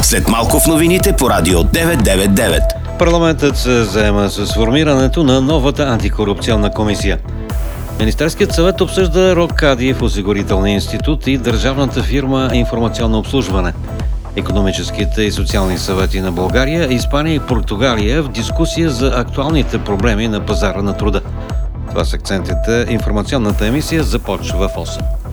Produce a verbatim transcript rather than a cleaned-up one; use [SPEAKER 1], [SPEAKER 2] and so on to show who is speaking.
[SPEAKER 1] След малко в новините по Радио деветстотин деветдесет и девет.
[SPEAKER 2] Парламентът се заема с формирането на новата антикорупционна комисия. Министерският съвет обсъжда Рокадиев осигурителния институт и държавната фирма Информационно обслужване. Икономическите и социални съвети на България, Испания и Португалия в дискусия за актуалните проблеми на пазара на труда. Това са акцентите. Информационната емисия започва в осем.